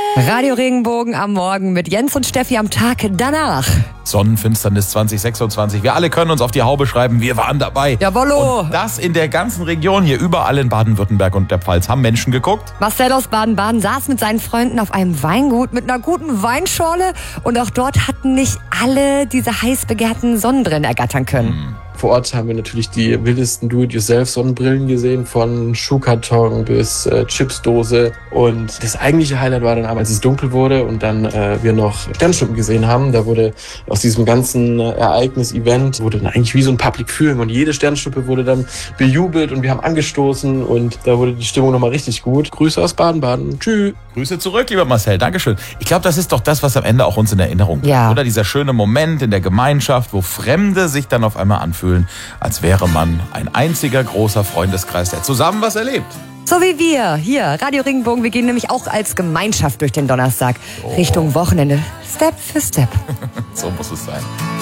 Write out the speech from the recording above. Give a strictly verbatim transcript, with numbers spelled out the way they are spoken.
Radio Regenbogen am Morgen mit Jens und Steffi am Tag danach. Sonnenfinsternis zwanzig sechsundzwanzig. Wir alle können uns auf die Haube schreiben, wir waren dabei. Jawollo. Und das in der ganzen Region hier, überall in Baden-Württemberg und der Pfalz. Haben Menschen geguckt? Marcel aus Baden-Baden saß mit seinen Freunden auf einem Weingut mit einer guten Weinschorle. Und auch dort hatten nicht alle diese heiß begehrten Sonnenbrillen ergattern können. Hm. Vor Ort haben wir natürlich die wildesten Do-it-yourself-Sonnenbrillen gesehen, von Schuhkarton bis äh, Chipsdose. Und das eigentliche Highlight war dann aber, als es dunkel wurde und dann äh, wir noch Sternschnuppen gesehen haben. Da wurde aus diesem ganzen äh, Ereignis, Event, wurde dann eigentlich wie so ein Public Viewing. Und jede Sternschnuppe wurde dann bejubelt und wir haben angestoßen. Und da wurde die Stimmung nochmal richtig gut. Grüße aus Baden-Baden. Tschüss. Grüße zurück, lieber Marcel. Dankeschön. Ich glaube, das ist doch das, was am Ende auch uns in Erinnerung bleibt. Ja. Oder dieser schöne Moment in der Gemeinschaft, wo Fremde sich dann auf einmal anfühlen, als wäre man ein einziger großer Freundeskreis, der zusammen was erlebt. So wie wir hier, Radio Regenbogen. Wir gehen nämlich auch als Gemeinschaft durch den Donnerstag. Oh. Richtung Wochenende. Step für Step. So muss es sein.